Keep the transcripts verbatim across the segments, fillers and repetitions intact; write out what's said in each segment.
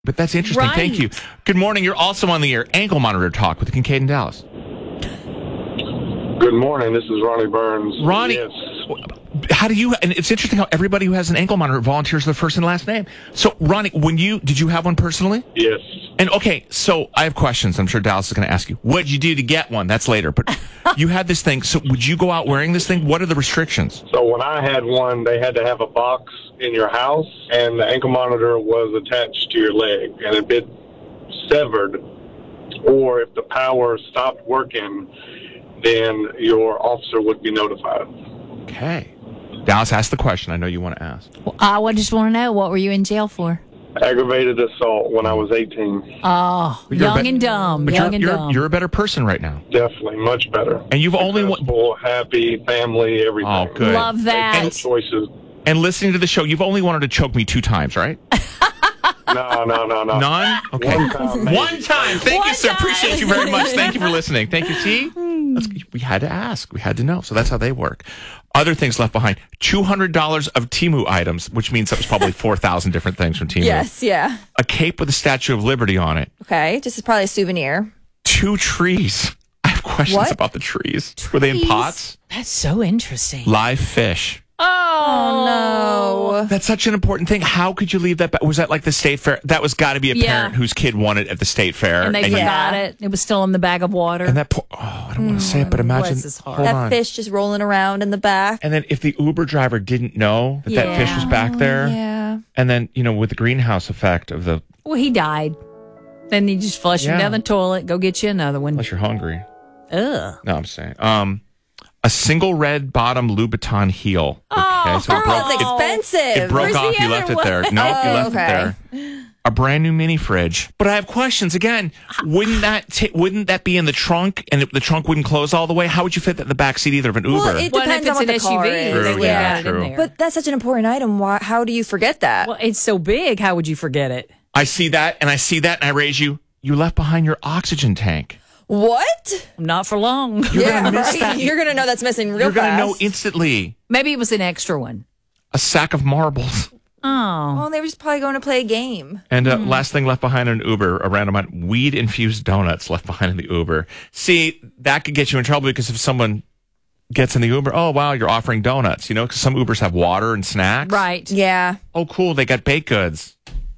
But that's interesting. Right. Thank you. Good morning. You're also on the air. Ankle monitor talk with Kincaid and Dallas. Good morning. This is Ronnie Burns. Ronnie, Yes. how do you? And it's interesting how everybody who has an ankle monitor volunteers their first and last name. So, Ronnie, when you did you have one personally? Yes. And okay, so I have questions. I'm sure Dallas is going to ask you. What did you do to get one? That's later. But you had this thing. So, would you go out wearing this thing? What are the restrictions? So when I had one, they had to have a box in your house, and the ankle monitor was attached to your leg, and it been severed. Or if the power stopped working, then your officer would be notified. Okay. Dallas, ask the question. I know you want to ask. Well, I just want to know, what were you in jail for? Aggravated assault when I was eighteen. Oh, But you're young a be- and dumb. But Young you're, and you're, dumb. you're a better person right now. Definitely, much better. And you've only wa- Successful, happy, family, everything. Oh, good. Love that. No choices. And listening to the show, you've only wanted to choke me two times, right? No, no, no, no. None? Okay. One time, maybe. One time. Thank One you, sir. time. Appreciate you very much. Thank you for listening. Thank you, T. Let's, we had to ask. We had to know. So that's how they work. Other things left behind. two hundred dollars of Temu items, which means that was probably four thousand different things from Temu. Yes, yeah. A cape with the Statue of Liberty on it. Okay, just is probably a souvenir. Two trees. I have questions What? about the trees. Were they in pots? That's so interesting. Live fish. Oh, no. That's such an important thing. How could you leave that back? Was that like the state fair? That was got to be a Yeah. parent whose kid won it at the state fair. And they you- forgot Yeah. it. It was still in the bag of water. And that poor, oh, I don't want to say it, but imagine. bless his heart. Hold That on. fish just rolling around in the back. And then if the Uber driver didn't know that that fish was back there, Yeah. and then, you know, with the greenhouse effect of the, Well, he died. Then you just flush him Yeah. down the toilet, go get you another one. unless you're hungry. Ugh. No, I'm saying. Um, a single red bottom Louboutin heel. Oh, so it Oh, broke, it's it, expensive. it broke Where's off. the You left other it there. one? No, you Oh, left okay. it there. A brand new mini fridge. But I have questions. Again, wouldn't that t- wouldn't that be in the trunk, and the trunk wouldn't close all the way? How would you fit that in the back seat either of an Uber? Well, it Well, and depends if on what the it's an car S U V, is. True, they would yeah, have got it true. in there. But that's such an important item. Why, how do you forget that? Well, it's so big. How would you forget it? I see that, and I see that, and I raise you. You left behind your oxygen tank. What? Not for long. You're yeah, gonna miss right. that. You're going to know that's missing real You're gonna fast. know instantly. Maybe it was an extra one. A sack of marbles. Oh. Oh, they were just probably going to play a game. And uh, last thing left behind in an Uber, a random amount, weed-infused donuts left behind in the Uber. See, that could get you in trouble because if someone gets in the Uber, oh, wow, you're offering donuts, you know, because some Ubers have water and snacks. Right. Yeah. Oh, cool, they got baked goods.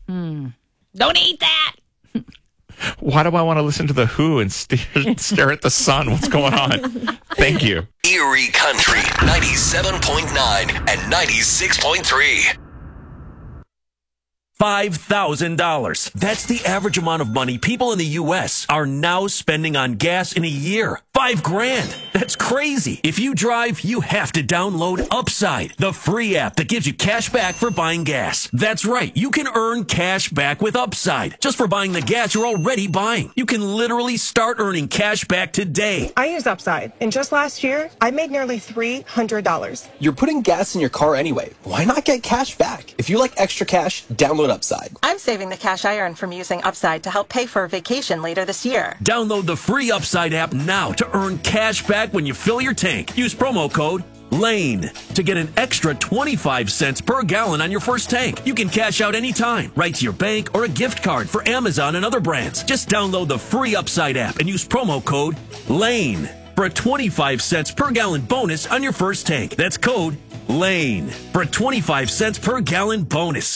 Don't eat that. Why do I want to listen to The Who and stare, stare at the sun? What's going on? Thank you. Erie Country ninety-seven point nine and ninety-six point three. five thousand dollars. That's the average amount of money people in the U S are now spending on gas in a year. Five grand. That's crazy. If you drive, you have to download Upside, the free app that gives you cash back for buying gas. That's right. You can earn cash back with Upside just for buying the gas you're already buying. You can literally start earning cash back today. I use Upside, and just last year, I made nearly three hundred dollars. You're putting gas in your car anyway. Why not get cash back? If you like extra cash, download Upside. I'm saving the cash I earn from using Upside to help pay for a vacation later this year. Download the free Upside app now to earn cash back when you fill your tank. Use promo code LANE to get an extra twenty-five cents per gallon on your first tank. You can cash out anytime, right to your bank or a gift card for Amazon and other brands. Just download the free Upside app and use promo code LANE for a twenty-five cents per gallon bonus on your first tank. That's code LANE for a twenty-five cents per gallon bonus.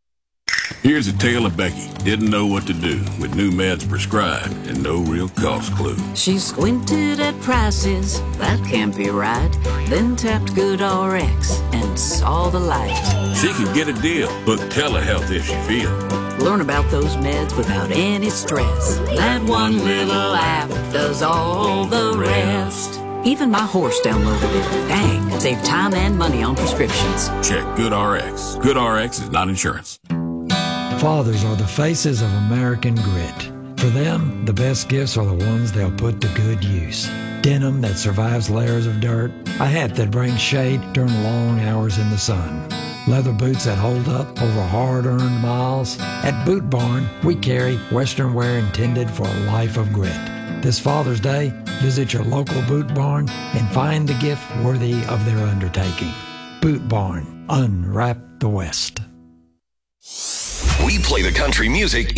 Here's a tale of Becky. Didn't know what to do with new meds prescribed and no real cost clue. She squinted at prices, that can't be right. Then tapped GoodRx and saw the light. She can get a deal. Book telehealth if she feels. Learn about those meds without any stress. That one little app does all the rest. Even my horse downloaded it. Dang, save time and money on prescriptions. Check GoodRx. GoodRx is not insurance. Fathers are the faces of American grit. For them, the best gifts are the ones they'll put to good use. Denim that survives layers of dirt, a hat that brings shade during long hours in the sun, leather boots that hold up over hard-earned miles. At Boot Barn, we carry Western wear intended for a life of grit. This Father's Day, visit your local Boot Barn and find the gift worthy of their undertaking. Boot Barn, unwrap the West. We play the country music